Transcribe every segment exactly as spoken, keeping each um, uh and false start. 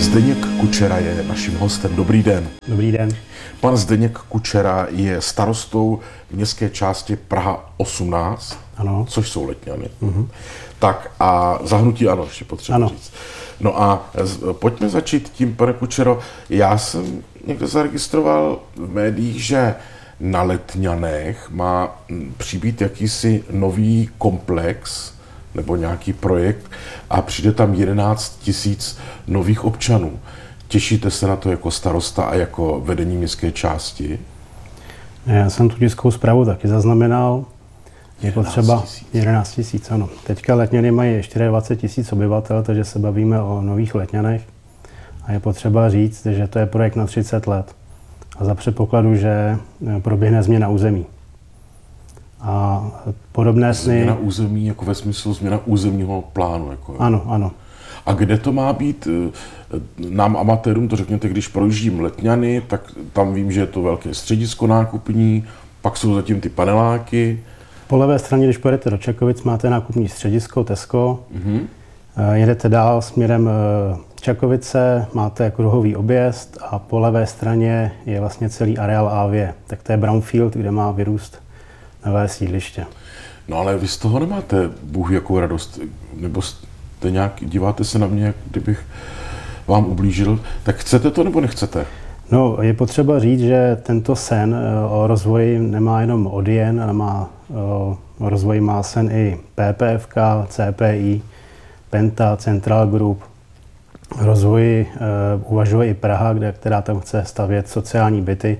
Zdeněk Kučera je naším hostem. Dobrý den. Dobrý den. Pan Zdeněk Kučera je starostou městské části Praha osmnáct, Ano. což jsou Letňany. Mm-hmm. Tak a za hnutí ANO ještě potřeba ano. říct. No a z, pojďme začít tím, pane Kučero. Já jsem někde zaregistroval v médiích, že na Letňanech má přibýt jakýsi nový komplex nebo nějaký projekt a přijde tam jedenáct tisíc nových občanů. Těšíte se na to jako starosta a jako vedení městské části? Já jsem tu tiskovou zprávu taky zaznamenal. Je potřeba jedenáct tisíc, ano. Teďka Letňany mají dvacet čtyři tisíc obyvatel, takže se bavíme o nových Letňanech. A je potřeba říct, že to je projekt na třicet let. A za předpokladu, že proběhne změna území. A podobné sny... Změna území jako ve smyslu změna územního plánu. Jako, ano, ano. A kde to má být? Nám amatérům to řekněte, když projíždím Letňany, tak tam vím, že je to velké středisko nákupní, pak jsou zatím ty paneláky. Po levé straně, když pojedete do Čakovic, máte nákupní středisko Tesco. Mm-hmm. Jedete dál směrem Čakovice, máte kruhový objezd a po levé straně je vlastně celý areál á vé. Tak to je brownfield, kde má vyrůst nové sídliště. No ale vy z toho nemáte bůh jakou radost, nebo jste nějak, díváte se na mě, jak kdybych vám ublížil, tak chcete to nebo nechcete? No, je potřeba říct, že tento sen o rozvoji nemá jenom Odien, ale má, o rozvoji má sen i P P F K, C P I, Penta, Central Group. Rozvoji uh, uvažuje i Praha, kde, která tam chce stavět sociální byty.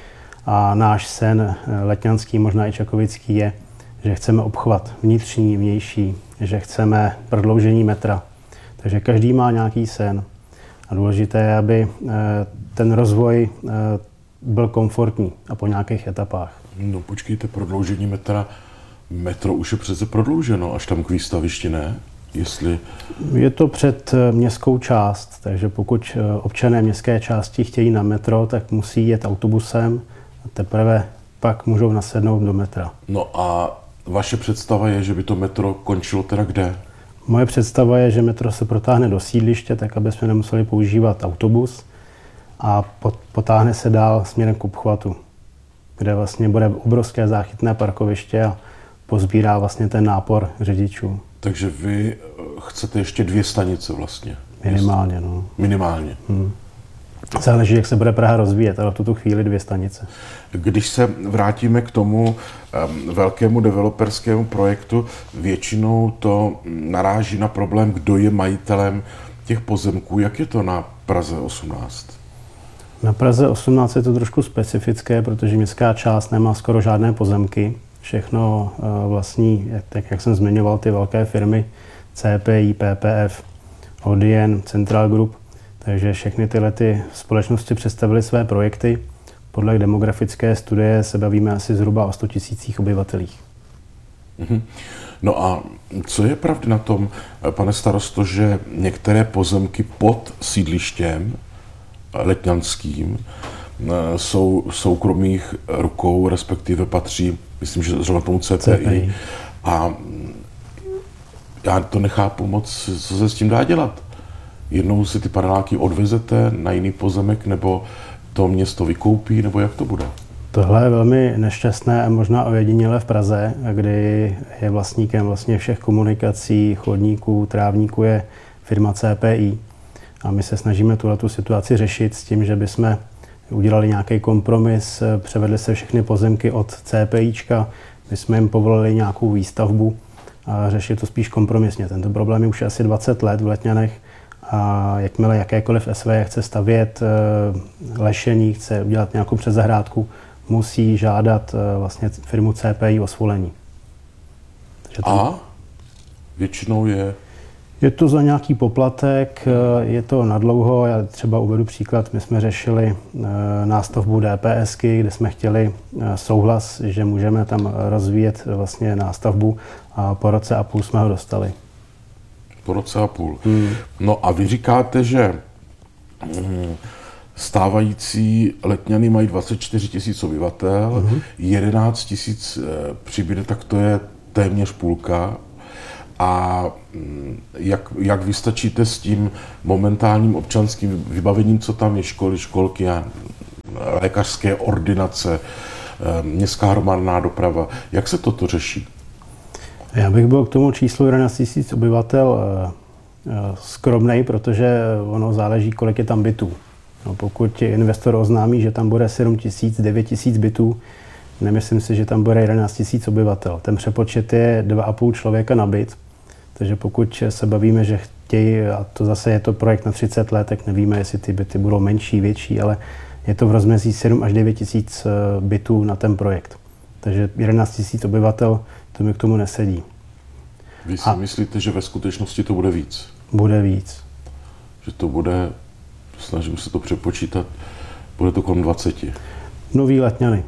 A náš sen letňanský, možná i čakovický, je, že chceme obchvat vnitřní, vnější, že chceme prodloužení metra. Takže každý má nějaký sen. A důležité je, aby uh, ten rozvoj uh, byl komfortní a po nějakých etapách. No počkejte, prodloužení metra, metro už je přece prodlouženo, až tam k výstavišti, ne? Jestli... Je to před městskou část, takže pokud občané městské části chtějí na metro, tak musí jet autobusem a teprve pak můžou nasednout do metra. No a vaše představa je, že by to metro končilo teda kde? Moje představa je, že metro se protáhne do sídliště, tak aby jsme nemuseli používat autobus a potáhne se dál směrem k obchvatu, kde vlastně bude obrovské záchytné parkoviště a pozbírá vlastně ten nápor řidičů. Takže vy chcete ještě dvě stanice vlastně? Minimálně, no. Minimálně. Hmm. Záleží, jak se bude Praha rozvíjet, ale v tuto chvíli dvě stanice. Když se vrátíme k tomu um, velkému developerskému projektu, většinou to naráží na problém, kdo je majitelem těch pozemků. Jak je to na Praze osmnáct? Na Praze osmnáct je to trošku specifické, protože městská část nemá skoro žádné pozemky. Všechno uh, vlastní, tak jak jsem zmiňoval, ty velké firmy C P I, P P F, Odien, Central Group. Takže všechny tyhle ty společnosti představily své projekty. Podle demografické studie se bavíme asi zhruba o sto tisících obyvatelích. Mm-hmm. No a co je pravda na tom, pane starosto, že některé pozemky pod sídlištěm letňanským jsou soukromých rukou, respektive patří, myslím, že zrovna tomu C P I. C P I. A já to nechápu moc, co se s tím dá dělat. Jednou si ty paneláky odvezete na jiný pozemek, nebo to město vykoupí, nebo jak to bude? Tohle je velmi nešťastné a možná ojedinělé v Praze, kdy je vlastníkem vlastně všech komunikací, chodníků, trávníků je firma C P I. A my se snažíme tuhletu situaci řešit s tím, že bychom udělali nějaký kompromis, převedli se všechny pozemky od CPIčka, my jsme jim povolili nějakou výstavbu a řešili to spíš kompromisně. Tento problém je už asi dvacet let v Letňanech a jakmile jakékoliv S V chce stavět lešení, chce udělat nějakou předzahrádku, musí žádat vlastně firmu C P I o svolení. A většinou je... Je to za nějaký poplatek, je to nadlouho. Já třeba uvedu příklad, my jsme řešili nástavbu DPSky, kde jsme chtěli souhlas, že můžeme tam rozvíjet vlastně nástavbu a po roce a půl jsme ho dostali. Po roce a půl. Hmm. No a vy říkáte, že stávající Letňany mají dvacet čtyři tisíc obyvatel, hmm. jedenáct tisíc přibyde, tak to je téměř půlka. A jak, jak vystačíte s tím momentálním občanským vybavením, co tam je, školy, školky a lékařské ordinace, městská hromadná doprava, jak se toto řeší? Já bych byl k tomu číslu jedenáct tisíc obyvatel skromnej, protože ono záleží, kolik je tam bytů. No, pokud investor oznámí, že tam bude sedm tisíc, devět tisíc bytů, nemyslím si, že tam bude jedenáct tisíc obyvatel. Ten přepočet je dva a půl člověka na byt, takže pokud se bavíme, že chtějí, a to zase je to projekt na třicet let, tak nevíme, jestli ty byty budou menší, větší, ale je to v rozmezí sedm až devět tisíc bytů na ten projekt. Takže jedenáct tisíc obyvatel, to mi k tomu nesedí. Vy si a myslíte, že ve skutečnosti to bude víc? Bude víc. Že to bude, snažím se to přepočítat, bude to kolem dvaceti. Nový Letňany.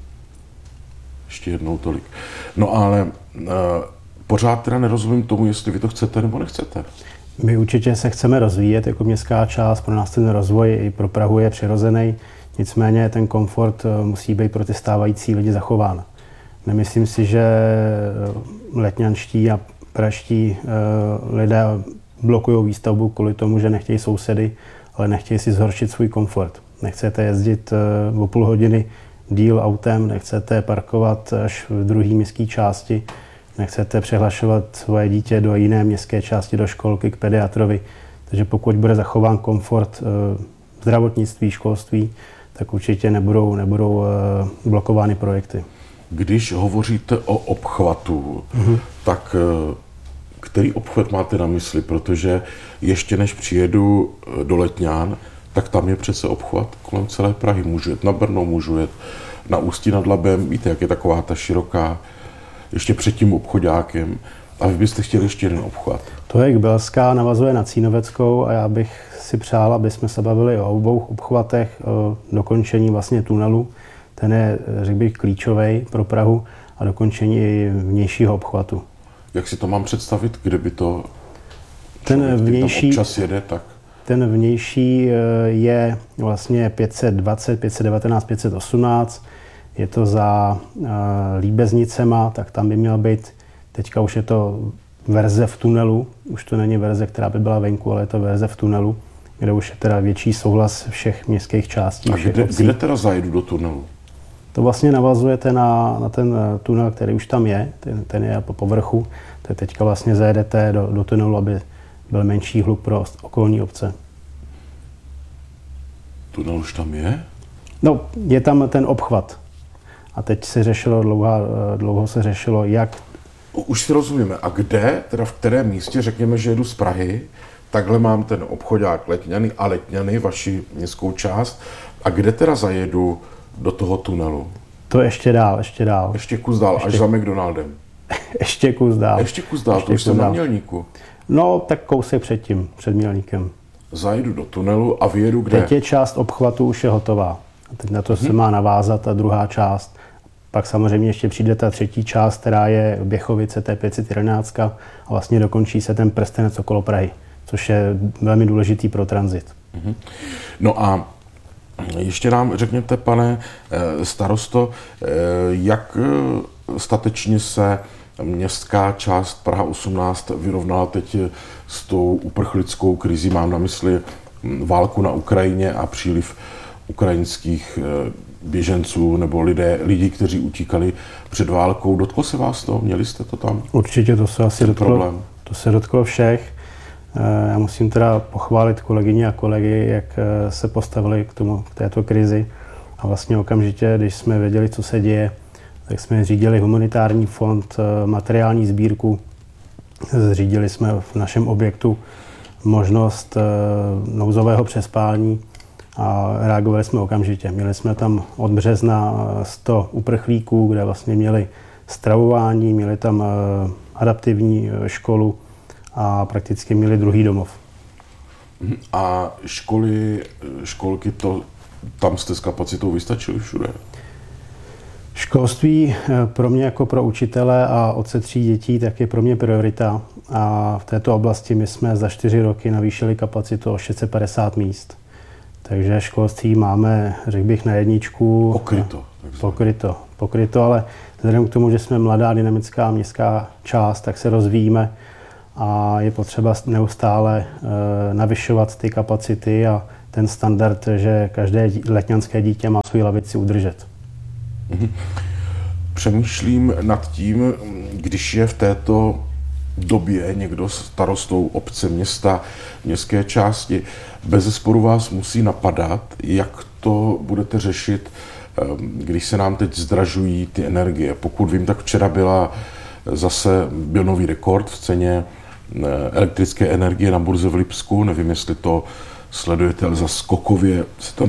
Ještě jednou tolik. No ale uh, pořád teda nerozumím tomu, jestli vy to chcete nebo nechcete. My určitě se chceme rozvíjet jako městská část, pro nás ten rozvoj i pro Prahu je přirozený, nicméně ten komfort musí být pro ty stávající lidi zachován. Nemyslím si, že letňanští a praští uh, lidé blokují výstavbu kvůli tomu, že nechtějí sousedy, ale nechtějí si zhoršit svůj komfort. Nechcete jezdit uh, o půl hodiny díl autem, nechcete parkovat až v druhé městské části, nechcete přehlašovat svoje dítě do jiné městské části, do školky, k pediatrovi. Takže pokud bude zachován komfort uh, zdravotnictví, školství, tak určitě nebudou, nebudou uh, blokovány projekty. Když hovoříte o obchvatu, mm-hmm. tak který obchvat máte na mysli? Protože ještě než přijedu do Letňan, tak tam je přece obchvat kolem celé Prahy. Můžu jet na Brno, můžu jet na Ústí nad Labem, víte, jak je taková ta široká, ještě před tím obchodákem. A vy byste chtěli ještě jeden obchvat. To je Belská, navazuje na Cínoveckou a já bych si přál, aby jsme se bavili o obou obchvatech, o dokončení vlastně tunelu. Ten je, řekl bych, klíčový pro Prahu a dokončení i vnějšího obchvatu. Jak si to mám představit, kde by to ten vnější, tam občas jede, tak? Ten vnější je vlastně pět set dvacet, pět set devatenáct, pět set osmnáct. Je to za uh, Líbeznicema, tak tam by měl být, teďka už je to verze v tunelu, už to není verze, která by byla venku, ale je to verze v tunelu, kde už je teda větší souhlas všech městských částí. A kde, kde teda zajedu do tunelu? To vlastně navazujete na, na ten tunel, který už tam je, ten, ten je po povrchu, tak teďka vlastně zajedete do, do tunelu, aby byl menší hluk pro okolní obce. Tunel už tam je? No, je tam ten obchvat. A teď se řešilo, dlouho, dlouho se řešilo, jak... Už si rozumíme. A kde, teda v kterém místě, řekněme, že jedu z Prahy, takhle mám ten obchodák Letňany a Letňany, vaši městskou část, a kde teda zajedu do toho tunelu? To ještě dál, ještě dál. Ještě kus dál, ještě... až za McDonaldem. ještě kus dál. Ještě kus dál, ještě to už jsem na Mělníku. No, tak kousek předtím, před Mělníkem. Zajedu do tunelu a vyjedu kde? Teď je část obchvatu už je hotová. A teď na to hmm. se má navázat ta druhá část. Pak samozřejmě ještě přijde ta třetí část, která je Běchovice, T pět set jedenáct a vlastně dokončí se ten prstenec okolo Prahy, což je velmi důležitý pro tranzit. Hmm. No a ještě nám řekněte, pane starosto, jak statečně se městská část Praha osmnáct vyrovnala teď s tou uprchlickou krizí, mám na mysli válku na Ukrajině a příliv ukrajinských běženců nebo lidé, lidí, kteří utíkali před válkou. Dotklo se vás to? Měli jste to tam? Určitě, to se asi dotklo, to se dotklo všech. Já musím teda pochválit kolegyně a kolegy, jak se postavili k tomu, k této krizi. A vlastně okamžitě, když jsme věděli, co se děje, tak jsme zřídili humanitární fond, materiální sbírku. Zřídili jsme v našem objektu možnost nouzového přespání a reagovali jsme okamžitě. Měli jsme tam od března sto uprchlíků, kde vlastně měli stravování, měli tam adaptivní školu a prakticky měli druhý domov. A školy, školky, to, tam jste s kapacitou vystačili všude? Školství pro mě jako pro učitele a otce tří dětí tak je pro mě priorita. A v této oblasti my jsme za čtyři roky navýšili kapacitu o šest set padesát míst. Takže školství máme, řekl bych, na jedničku. Pokryto. Pokryto, pokryto, ale vzhledem k tomu, že jsme mladá, dynamická městská část, tak se rozvíjíme a je potřeba neustále navyšovat ty kapacity a ten standard, že každé letňanské dítě má svou lavici udržet. Přemýšlím nad tím, když je v této době někdo starostou obce, města, městské části, bezesporu vás musí napadat, jak to budete řešit, když se nám teď zdražují ty energie. Pokud vím, tak včera byla zase byl nový rekord v ceně elektrické energie na burze v Lipsku. Nevím, jestli to sledujete, ale za skokově se to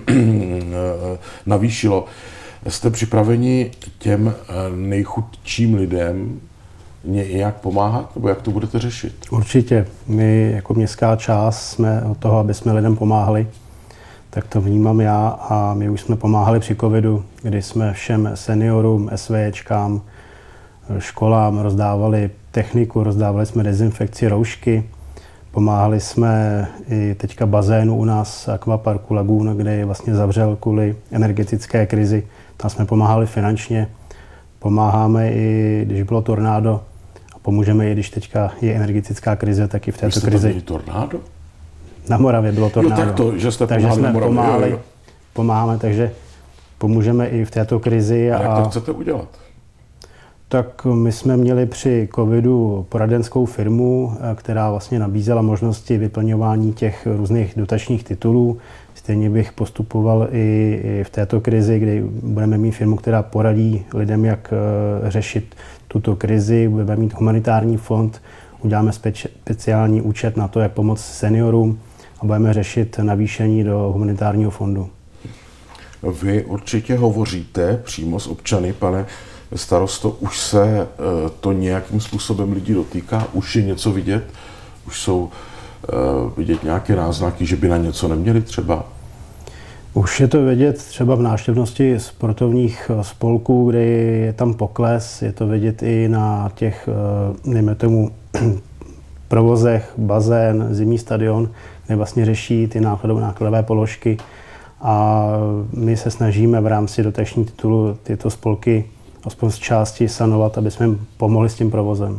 navýšilo. Jste připraveni těm nejchudším lidem nějak pomáhat, nebo jak to budete řešit? Určitě. My jako městská část jsme od toho, aby jsme lidem pomáhali, tak to vnímám já a my už jsme pomáhali při covidu, kdy jsme všem seniorům, SVČkám, školám rozdávali techniku, rozdávali jsme dezinfekci, roušky, pomáhali jsme i teďka bazénu u nás, akvaparku Lagún, kde je vlastně zavřel kvůli energetické krizi. Tam jsme pomáhali finančně, pomáháme i, když bylo tornádo a pomůžeme i, když teďka je energetická krize, tak i v této Vy jste krizi. Vy tornádo? Na Moravě bylo tornádo. Jo, tak to, že jste takže pomáhali jsme na Moravě. pomáhali, Jo, jo. pomáháme, takže pomůžeme i v této krizi. A jak a to chcete udělat? Tak my jsme měli při covidu poradenskou firmu, která vlastně nabízela možnosti vyplňování těch různých dotačních titulů. Stejně bych postupoval i, i v této krizi, kdy budeme mít firmu, která poradí lidem, jak uh, řešit tuto krizi. Budeme mít humanitární fond, uděláme speč, speciální účet na to, jak pomoct seniorům a budeme řešit navýšení do humanitárního fondu. Vy určitě hovoříte přímo s občany, pane starosto, už se to nějakým způsobem lidí dotýká, už je něco vidět, už jsou vidět nějaké náznaky, že by na něco neměli třeba? Už je to vidět třeba v návštěvnosti sportovních spolků, kde je tam pokles, je to vidět i na těch, dejme tomu, provozech, bazén, zimní stadion, kde vlastně řeší ty nákladové, nákladové položky a my se snažíme v rámci dotační titulu tyto spolky aspoň z části sanovat, aby jsme jim pomohli s tím provozem.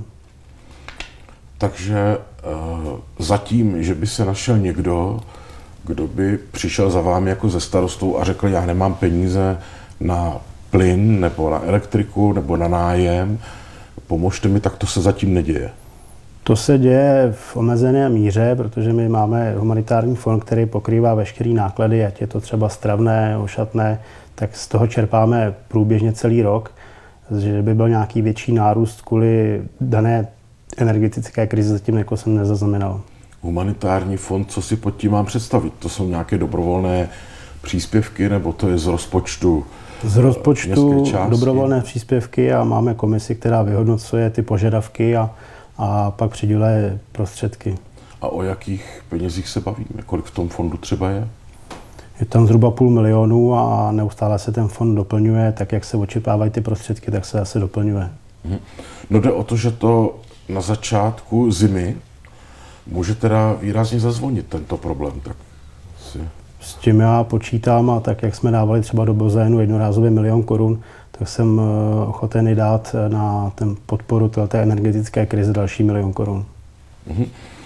Takže uh, zatím, že by se našel někdo, kdo by přišel za vámi jako ze starostou a řekl, já nemám peníze na plyn, nebo na elektriku, nebo na nájem, pomožte mi, tak to se zatím neděje. To se děje v omezené míře, protože my máme humanitární fond, který pokrývá veškeré náklady, ať je to třeba stravné, ošatné, tak z toho čerpáme průběžně celý rok, že by byl nějaký větší nárůst kvůli dané energetické krizi, zatím jako jsem nezaznamenal. Humanitární fond, co si pod tím mám představit? To jsou nějaké dobrovolné příspěvky, nebo to je z rozpočtu? Z rozpočtu dobrovolné příspěvky a máme komisi, která vyhodnocuje ty požadavky a, a pak přiděluje prostředky. A o jakých penězích se bavíme? Kolik v tom fondu třeba je? Je tam zhruba půl milionu a neustále se ten fond doplňuje, tak jak se očekávají ty prostředky, tak se zase doplňuje. Mhm. No jde o to, že to na začátku zimy může teda výrazně zazvonit tento problém. Tak si... S tím já počítám a tak, jak jsme dávali třeba do bazénu jednorázově milion korun, tak jsem ochoten dát na ten podporu té energetické krize další milion korun. Mhm.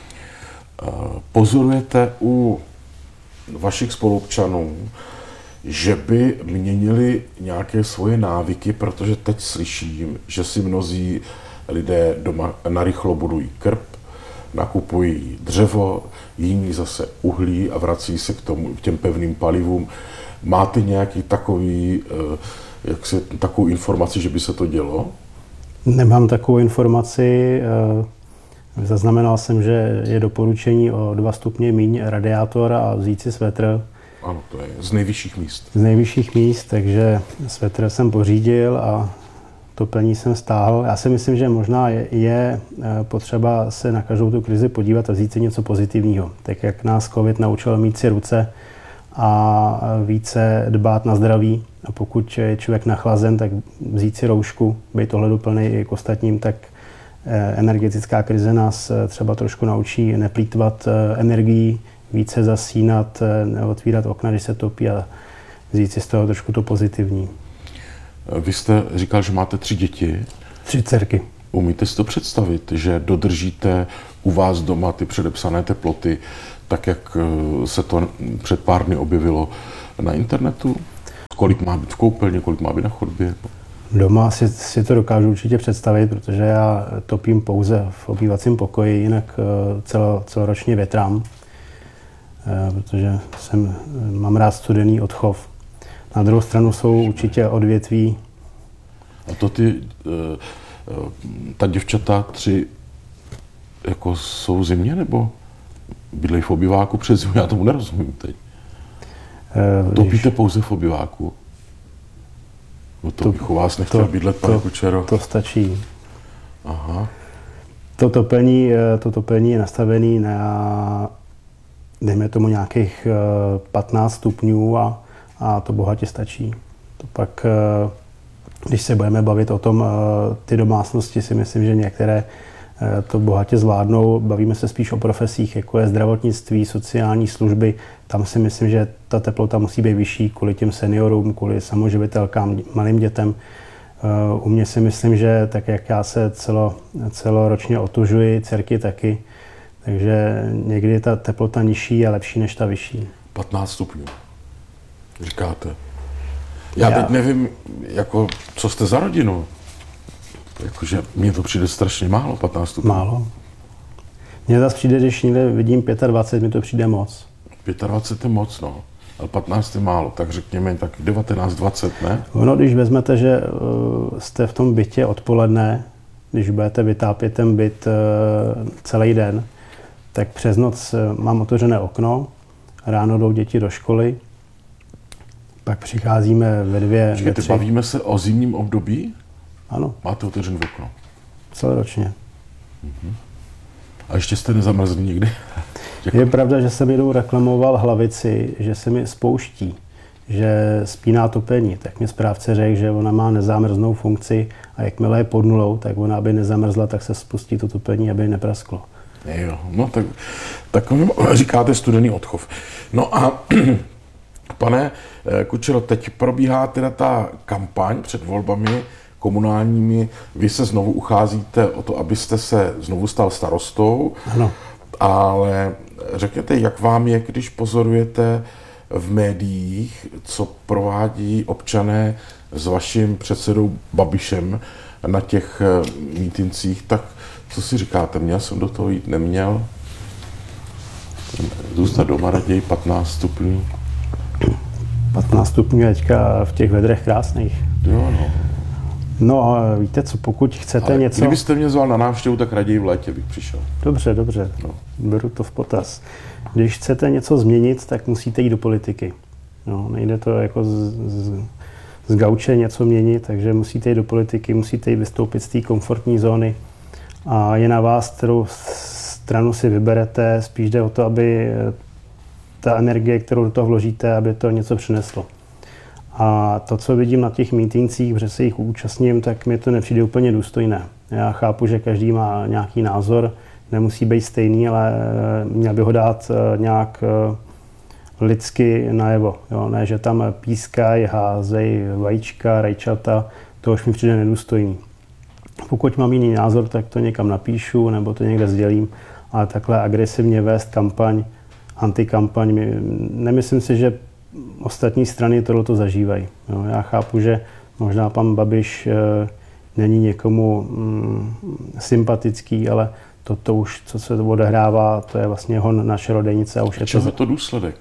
Pozorujete u vašich spoluobčanů, že by měnili nějaké svoje návyky, protože teď slyším, že si mnozí lidé doma narychlo budují krb, nakupují dřevo, jiní zase uhlí a vrací se k tomu, k těm pevným palivům. Máte nějaký takový, jak se, takovou informaci, že by se to dělo? Nemám takovou informaci. Zaznamenal jsem, že je doporučení o dva stupně míň radiátor a vzít si svetr. Ano, to je z nejvyšších míst. Z nejvyšších míst, takže svetr jsem pořídil a topení jsem stáhl. Já si myslím, že možná je, je potřeba se na každou tu krizi podívat a vzít si něco pozitivního. Tak jak nás covid naučil mít si ruce a více dbát na zdraví. A pokud je člověk nachlazen, tak vzít si roušku, být ohleduplný i k ostatním, tak energetická krize nás třeba trošku naučí neplýtvat energií, více zasínat, neotvírat okna, když se topí a vzít si z toho trošku to pozitivní. Vy jste říkal, že máte tři děti. Tři dcerky. Umíte si to představit, že dodržíte u vás doma ty předepsané teploty, tak jak se to před pár dny objevilo na internetu? Kolik má být v koupelně, kolik má být na chodbě? Doma si, si to dokážu určitě představit, protože já topím pouze v obývacím pokoji, jinak celo, celoročně větrám, protože jsem, mám rád studený odchov. Na druhou stranu jsou určitě odvětví. A to ty, ta děvčata tři jako jsou zimě, nebo bydlejí v obyváku přes zimu? Já tomu nerozumím teď. Topíte Když... pouze v obyváku? No to, to bych u vás nechtěl to, bydlet, pane to, Kučero. To stačí. Aha. To topení, to topení je nastavené na, dejme tomu, nějakých patnáct stupňů a, a to bohatě stačí. To pak, když se budeme bavit o tom, ty domácnosti, si myslím, že některé to bohatě zvládnou. Bavíme se spíš o profesích, jako je zdravotnictví, sociální služby. Tam si myslím, že ta teplota musí být vyšší kvůli těm seniorům, kvůli samoživitelkám, malým dětem. U mě si myslím, že tak, jak já se celo, celoročně otužuji, dcerky taky, takže někdy ta teplota nižší je lepší než ta vyšší. patnáct stupňů, říkáte. Já, já teď nevím, jako, co jste za rodinu. Jakože mně to přijde strašně málo, patnáct stupňů. Málo. Mně zase přijde, když někde vidím dvacet pět, mi to přijde moc. dvacet pět je moc, no. Ale patnáct je málo, tak řekněme tak devatenáct dvacet, ne? No, když vezmete, že uh, jste v tom bytě odpoledne, když budete vytápět ten byt uh, celý den, tak přes noc uh, mám otevřené okno, ráno jdou děti do školy, pak přicházíme ve dvě, Počkejte, ve tři. Bavíme se o zimním období? Ano. Máte otevřené okno? Celoročně. Uh-huh. A ještě jste nezamrzli nikdy? Je pravda, že jsem jednou reklamoval hlavici, že se mi spouští, že spíná topení. Tak mi správce řekl, že ona má nezámrznou funkci a jakmile je pod nulou, tak ona, aby nezamrzla, tak se spustí to topení, aby neprasklo. Jo, no tak, tak říkáte studený odchov. No a pane Kučero, teď probíhá teda ta kampaň před volbami komunálními. Vy se znovu ucházíte o to, abyste se znovu stal starostou. Ano. Ale řekněte, jak vám je, když pozorujete v médiích, co provádí občané s vaším předsedou Babišem na těch mítincích, tak co si říkáte, měl jsem do toho jít, neměl? Zůstat doma raději patnáct stupňů. patnáct stupňů je teďka v těch vedrech krásných. Jo, no. No, víte co, pokud chcete Ale něco... kdybyste mě zval na návštěvu, tak raději v létě bych přišel. Dobře, dobře, no. Beru to v potaz. Když chcete něco změnit, tak musíte jít do politiky. No, nejde to jako z, z, z gauče něco měnit, takže musíte jít do politiky, musíte jít vystoupit z té komfortní zóny a je na vás, kterou stranu si vyberete, spíš jde o to, aby ta energie, kterou do toho vložíte, aby to něco přineslo. A to, co vidím na těch mítincích, protože se jich účastním, tak mi to nepřijde úplně důstojné. Já chápu, že každý má nějaký názor, nemusí být stejný, ale měl by ho dát nějak lidsky najevo. Jo? Ne, že tam pískají, házejí vajíčka, rajčata, to už mi přijde nedůstojný. Pokud mám jiný názor, tak to někam napíšu nebo to někde sdělím, ale takhle agresivně vést kampaň, antikampaň, nemyslím si, že ostatní strany tohleto zažívají. Jo, já chápu, že možná pan Babiš e, není někomu mm, sympatický, ale toto už, co se odehrává, to je vlastně hon na šarodejnice. A už je čeho je to důsledek?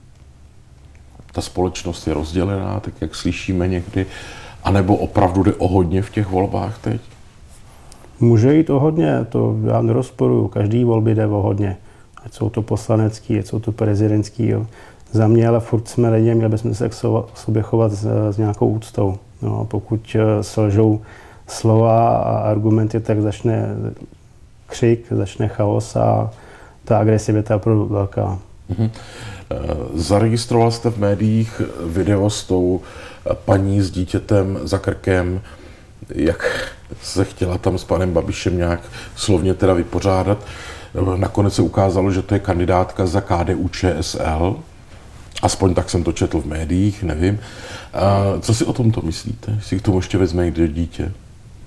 Ta společnost je rozdělená, tak jak slyšíme někdy, anebo opravdu jde o hodně v těch volbách teď? Může jít o hodně, to já nerozporuju. Každý volby jde o hodně. Ať jsou to poslanecký, ať jsou to prezidentský. Jo. Za mě, ale furt jsme lidi, měli bychom se k sobě chovat s, s nějakou úctou. No, pokud selžou slova a argumenty, tak začne křik, začne chaos a ta agresivita je opravdu velká. Mm-hmm. Zaregistroval jste v médiích video s tou paní s dítětem za krkem, jak se chtěla tam s panem Babišem nějak slovně teda vypořádat. Nakonec se ukázalo, že to je kandidátka za K D U Č S L. Aspoň tak jsem to četl v médiích, nevím. A co si o tomto myslíte? Si k tomu ještě vezme někde dítě?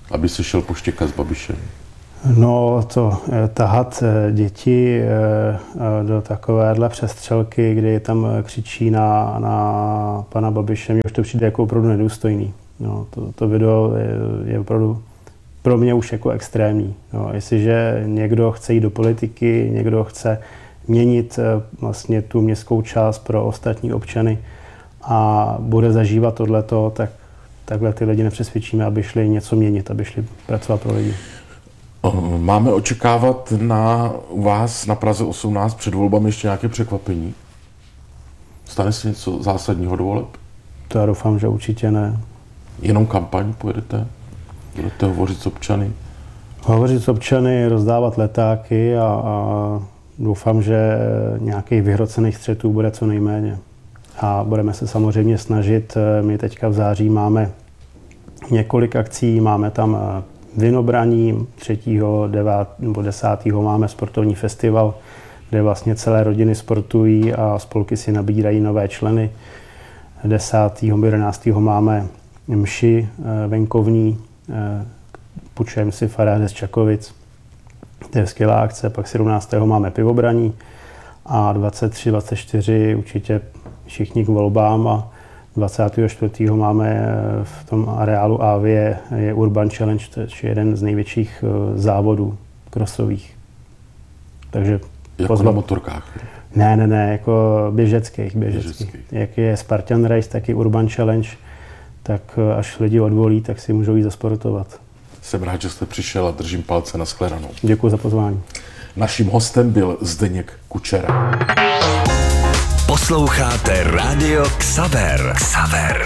aby se šel poštěkat s Babišem? No to tahat děti do takovéhle přestřelky, kdy tam křičí na, na pana Babiše, mě už to přijde jako opravdu nedůstojný. No, to, to video je, je opravdu pro mě už jako extrémní. No, jestliže někdo chce jít do politiky, někdo chce měnit vlastně tu městskou část pro ostatní občany a bude zažívat tohleto, tak takhle ty lidi nepřesvědčíme, aby šli něco měnit, aby šli pracovat pro lidi. Máme očekávat na u vás na Praze osmnáct před volbami ještě nějaké překvapení? Stane se něco zásadního do voleb? To já doufám, že určitě ne. Jenom kampaň pojedete? Budete hovořit s občany? Hovořit s občany, rozdávat letáky a, a doufám, že nějakých vyhrocených střetů bude co nejméně. A budeme se samozřejmě snažit, my teďka v září máme několik akcí, máme tam vinobraní, třetího nebo desátého máme sportovní festival, kde vlastně celé rodiny sportují a spolky si nabírají nové členy. desátého jedenáctého máme mši venkovní, půjčujeme si faráře z Čakovic, to je skvělá akce, pak sedmnáctého máme pivobraní a dvacet tři dvacet čtyři určitě všichni k volbám a dvacátého čtvrtého máme v tom areálu Avie je Urban Challenge, to je jeden z největších závodů crossových. Takže jako pozvat... na motorkách? Ne, ne, ne, jako běžeckých, běžeckých. běžeckých. Jak je Spartan Race, tak i Urban Challenge, tak až lidi odvolí, tak si můžou jít zasportovat. Jsem rád, že jste přišel a držím palce na shledanou. Děkuji za pozvání. Naším hostem byl Zdeněk Kučera. Posloucháte Rádio Xaver. Xaver.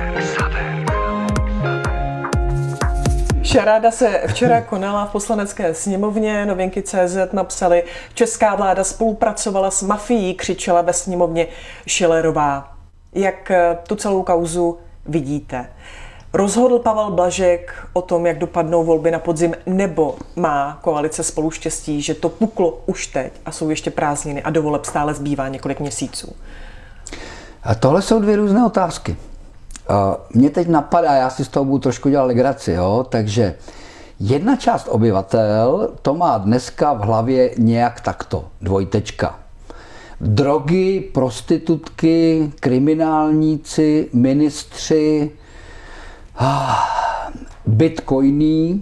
Šaráda se včera konala v Poslanecké sněmovně. Novinky tečka cé zet napsali, česká vláda spolupracovala s mafií, křičela ve sněmovně Schillerová. Jak tu celou kauzu vidíte? Rozhodl Pavel Blažek o tom, jak dopadnou volby na podzim, nebo má koalice Spolu štěstí, že to puklo už teď a jsou ještě prázdniny a do voleb stále zbývá několik měsíců? A tohle jsou dvě různé otázky. Mně teď napadá, já si z toho budu trošku dělat legraci, jo? Takže jedna část obyvatel to má dneska v hlavě nějak takto, dvojtečka. Drogy, prostitutky, kriminálníci, ministři, bitcoiny.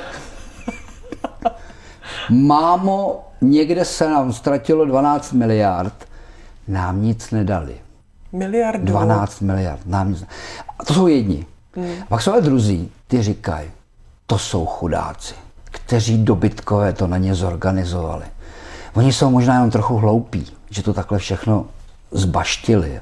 Mámo, někde se nám ztratilo dvanáct miliard, nám nic nedali. Miliardu? dvanáct miliard, nám nic. A to jsou jedni. Hmm. Pak jsou ale druzí, ty říkají, to jsou chudáci, kteří dobytkové to na ně zorganizovali. Oni jsou možná jenom trochu hloupí, že to takhle všechno zbaštili.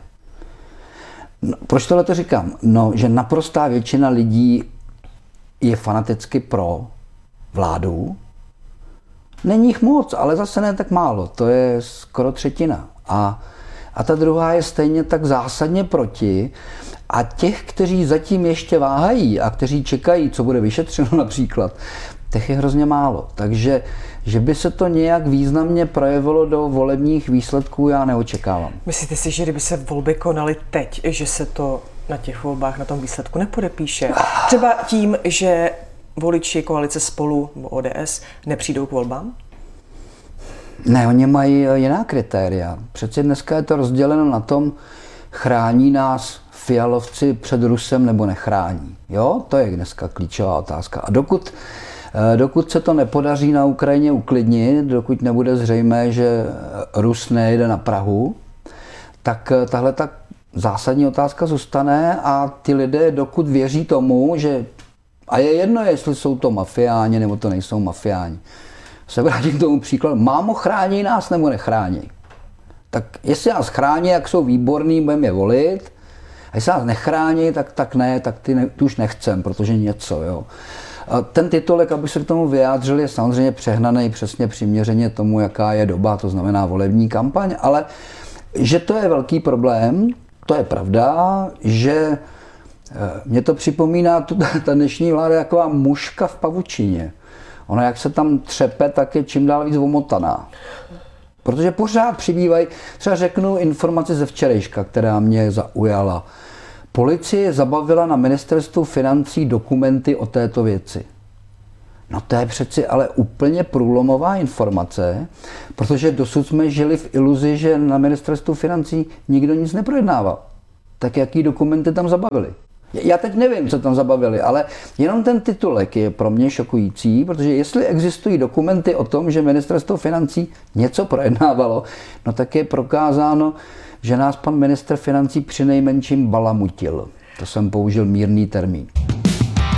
No, proč tohle to říkám? No, že naprostá většina lidí je fanaticky pro vládu. Není jich moc, ale zase ne tak málo. To je skoro třetina. A, a ta druhá je stejně tak zásadně proti. A těch, kteří zatím ještě váhají a kteří čekají, co bude vyšetřeno například, těch je hrozně málo. Takže, že by se to nějak významně projevilo do volebních výsledků, já neočekávám. Myslíte si, že kdyby se volby konaly teď, že se to na těch volbách, na tom výsledku nepodepíše? Třeba tím, že voliči koalice Spolu, nebo O D S, nepřijdou k volbám? Ne, oni mají jiná kritéria. Přece dneska je to rozděleno na tom, chrání nás Fialovci před Rusem nebo nechrání. Jo, to je dneska klíčová otázka. A dokud Dokud se to nepodaří na Ukrajině uklidnit, dokud nebude zřejmé, že Rus nejede na Prahu, tak tahle ta zásadní otázka zůstane a ty lidé, dokud věří tomu, že a je jedno, jestli jsou to mafiáni nebo to nejsou mafiáni. Se vrátím k tomu příkladu. Mámo, chrání nás nebo nechrání? Tak jestli nás chrání, jak jsou výborní, budeme je volit. A jestli nás nechrání, tak, tak ne, tak ty, ne, ty už nechcem, protože něco, jo. Ten titulek, aby se k tomu vyjádřili, je samozřejmě přehnaný přesně přiměřeně tomu, jaká je doba, to znamená volební kampaň, ale že to je velký problém, to je pravda, že mě to připomíná tu, ta dnešní vláda taková muška v pavučině. Ona, jak se tam třepe, tak je čím dál víc omotaná. Protože pořád přibývají, třeba řeknu informaci ze včerejška, která mě zaujala. Policie zabavila na ministerstvu financí dokumenty o této věci. No to je přeci ale úplně průlomová informace, protože dosud jsme žili v iluzi, že na ministerstvu financí nikdo nic neprojednával. Tak jaký dokumenty tam zabavili? Já teď nevím, co tam zabavili, ale jenom ten titulek je pro mě šokující, protože jestli existují dokumenty o tom, že ministerstvo financí něco projednávalo, no tak je prokázáno, že nás pan ministr financí přinejmenším balamutil. To jsem použil mírný termín.